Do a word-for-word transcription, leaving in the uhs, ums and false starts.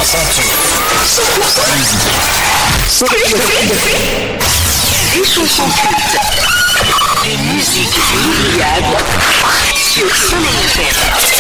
Des chansons cultes, des musiques inoubliables sur Soleil F M.